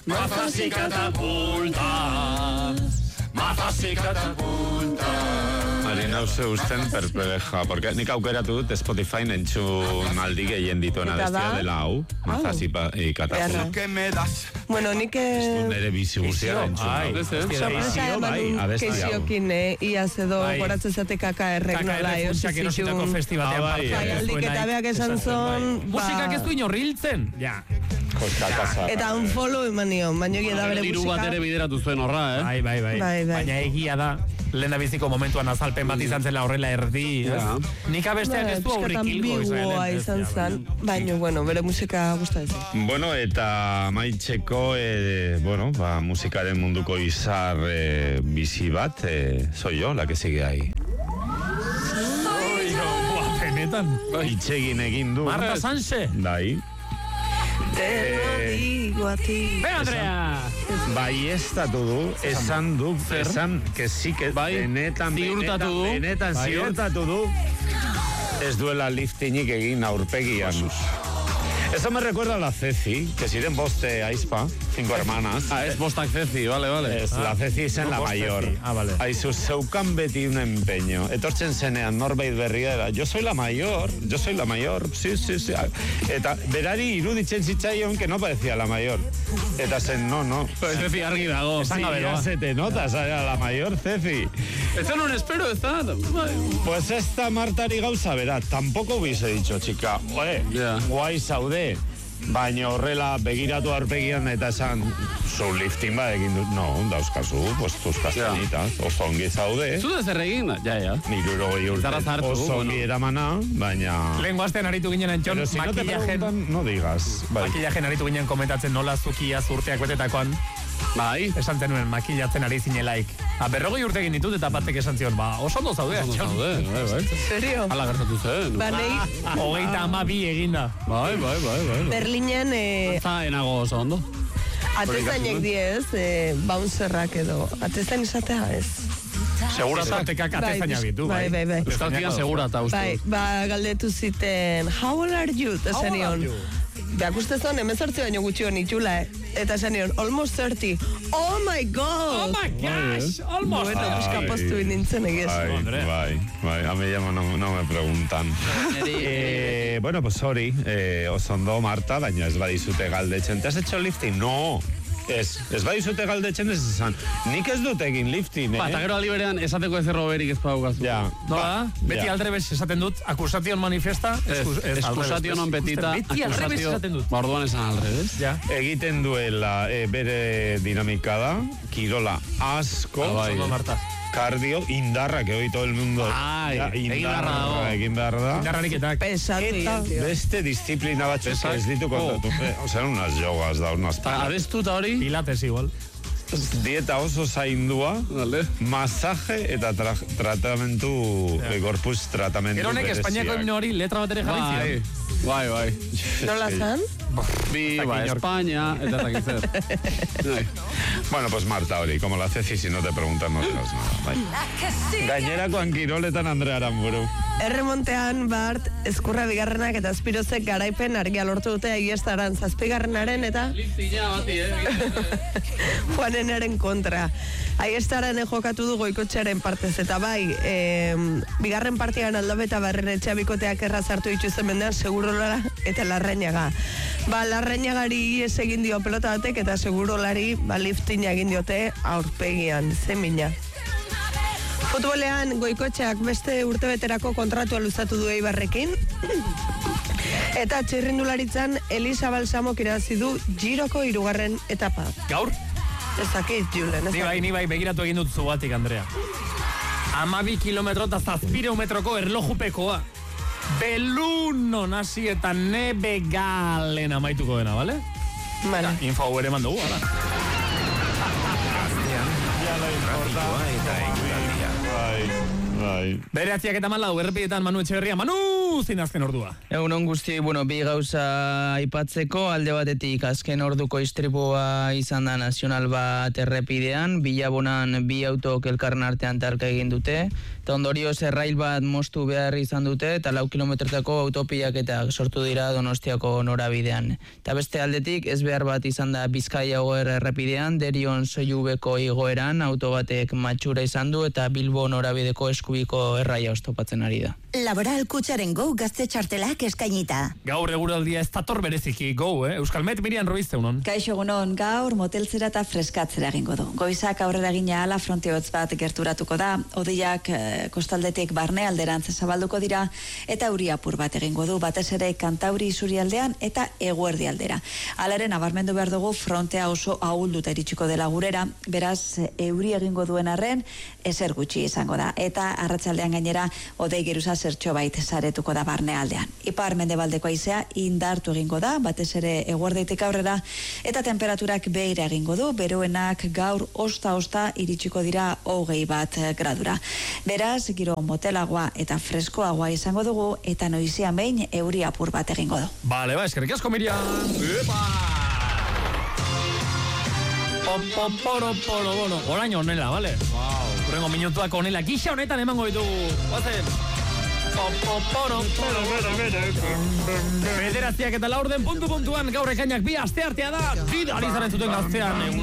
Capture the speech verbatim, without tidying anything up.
Mazas y catapultas, mazas y catapultas. Ari nauze usten perpleja, porque nik aukeratu dut Spotify entzun aldi gehien dituena bestia dela hau, mazas y catapultas. Bueno, nik... Nere bizi guztia entzun. Sorpresa eman keixiokin, iaz edo goratzen zate kaka erregnola. K K R funtsak erositako festibatean parte. Aldik eta beak esan zon... Musikak ez du inorriltzen. Ja. Eta un follow eman nion, baina egia da bere musika. Diru bat ere bideratu zuen horra, eh? Bai, bai, bai. Baina egia da, lehen da biziko momentuan azalpen bat izan zela horrela erdi. Nik abesteak ez du aurrik hilgo izan zen. Baina, bueno, bere musika gustatzen. Bueno, eta maitzeko, bueno, ba, musikaren munduko izar bizi bat, soy yo, la que sigue ahí. Soy yo, guapenetan. Itxegin egin du. Marta Sanse. Dai. Te lo digo a ti. Ve, Andrea! Bai, estatu du, esan du, esan, que sí que benetan, benetan, benetan, ziurtatu du, ez duela liftinik egin aurpegian. Eso me recuerda a la Ceci, que si den boste aizpa, cinco hermanas. Ah, es bostak Ceci, vale, vale. Es, la Ceci zen la mayor. Ah, vale. Aizu, zeukan beti un empeño. Etortzen zenean norbait berria era, yo soy la mayor, yo soy la mayor, sí, sí, sí. Eta berari iruditzen zitzaion que no parecía la mayor. Eta zen, no, no. Ceci argi dago. Sí, ya se te nota, era la mayor Ceci. Esto no espero, está... Pues esta Martari gauza, verá, tampoco hubiese dicho, chica, oe, yeah. Guai zaude. Baina horrela begiratu aurpegian eta esan zu lifting bat egin dut. No, dauzkazu, pues tus castañitas. Yeah. Oso ongi zaude. Zu dezer egin, ja, ja. Niruro gehi urte. Oso ongi eramana, baina... Lehen guazten aritu ginen antxon, pero si makillajen... no te preguntan, no digas. Bai. Makillajen aritu ginen komentatzen nola zukia zurteak betetakoan. Bai. Esan zenuen makillatzen ari zinelaik. A, berrogei urte egin ditut eta batek esan zion, ba, oso ondo zaude. Oso ondo zaude, bai, bai. Serio? Hala gertatu zen. Ba, nahi... Hogeita ama bi eginda. Bai, bai, bai, bai. Berlinen... Eh... Eta enago oso ondo. Atezainek diez, eh, bouncerrak edo. Atezain izatea ez. Segurata tekak atezaina bitu, bai. Bai, bai, bai. Euskalkian segurata, uste. Bai, ba, galdetu ziten, how old are you? How old are you? Beak uste zon, emezortzi baino gutxi honi txula, eh? Eta zenion, almost thirty. Oh my god! Oh my gosh! Almost! Bueno, pixka postu nintzen egiz. Bai, bai, bai, a mi llamo no, no me preguntan. eh, bueno, pues hori, eh, oso ondo Marta, baina ez badizute galdetzen. ¿Te has hecho lifting? No! Ez, ez badizute galdetzen ez esan. Nik ez dut egin lifting, eh? Ba, eta gero aliberean esateko ez erroberik ez paukazu. Ja. Nola, beti aldrebes esaten dut, akusation manifesta. Excusation on petita. Beti aldrebes esaten dut. Ba, orduan esan aldrebes. Ja. Egiten duela e, bere dinamika da, kirola asko. Bai, Marta. Cardio, indarra, que hoy todo el mundo... Ai, ja, egin beharra dago. Egin behar da. Indarrarik eta... Pesatu, eta beste disiplina batzuk ez ditu kontatu. Oh. O sea, unas yogas da, unas... Abestu eta hori... Pilates igual. Dieta oso zaindua, vale. Masaje eta tra tratamentu, yeah. Gorpuz tratamentu bereziak. Gero honek Espainiako himno hori letra bat ere jarri ziren. Bai, bai. Nola zan? Viva España, eta zakizer. Bueno, pues Marta hori, como la Ceci, si no te preguntan no digas nada. Bai. Gainerakoan kiroletan Andrea Aramburu. Erremontean, Bart, eskurra bigarrenak eta Azpirozek garaipen argia lortu dute egiestaran zazpigarrenaren eta... Liftina bati, eh? Juanenaren kontra. Aiestaran jokatu du Goikotxearen partez, eta bai, e, bigarren partian Aldabeta Barren etxea bikoteak errazartu dituzen mendean Segurolara eta Larrañaga. Ba, Larrañagari ez egin dio pelota batek eta Segurolari ba, liftina egin diote aurpegian, zemina. Futbolean Goikotxeak beste urtebeterako kontratua luzatu du Eibarrekin. Eta txirrindularitzan Elisa Balsamok irabazi du Giroko hirugarren etapa. Gaur? Ezakit, Julen. Ni bai, ni bai, begiratu egin dut zugatik, Andrea. Amabi kilometro eta zazpireometroko erlojupekoa. Beluno nasi eta nebe galen amaituko dena, bale? Vale. Info hau ere mandugu, ala. Bai, bai. Bere atziak eta malau, errepietan Manu Etxeberria. Manu! Manu, zein azken ordua. Egunon guzti, bueno, bi gauza aipatzeko, alde batetik azken orduko istripua izan da nazional bat errepidean, bilabonan bi autok elkarren artean talka egin dute, eta ondorioz errail bat moztu behar izan dute, eta lau kilometrotako autopilaketak sortu dira Donostiako norabidean. Eta beste aldetik, ez behar bat izan da Bizkaia Oger errepidean, Derion Soilubeko igoeran, auto batek matxura izan du, eta Bilbo norabideko eskubiko erraia oztopatzen ari da. Laboral Kutxaren Go gazte txartelak eskainita. Gaur eguraldia ez dator bereziki Go, eh? Euskalmet, Mirian Ruiz zeunon. Kaixo egunon, gaur moteltzera eta freskatzera egingo du. Goizak aurrera gina ala fronteotz bat gerturatuko da, odeiak eh, kostaldetik barne alderantz zabalduko dira, eta euri apur bat egingo du, batez ere Kantauri isurialdean eta eguerdi aldera. Alaren abarmendu behar dugu frontea oso ahulduta iritsiko dela gurera, beraz euri egingo duen arren, ezer gutxi izango da, eta arratsaldean gainera odei geruza zertxo bait saretuko da barnealdean. Ipar mendebaldeko haizea indartu egingo da, batez ere eguerdeitik aurrera, eta temperaturak behira egingo du, beroenak gaur osta-osta iritsiko dira hogei bat gradura. Beraz, giro motelagoa eta freskoagoa izango dugu, eta noizian behin euri apur bat egingo du. Bale, ba, eskerrik asko, Miriam. Epa! Popoporo, poro, bono. Orain honela, bale? Wow. Urrengo minutuak honela. Gisa honetan emango ditugu. Guazen. Popoporo, poro, bono. Bederatziak eta laurden puntu puntuan gaur ekainak bi aste artea da. Bida alizaren zuten gaztean.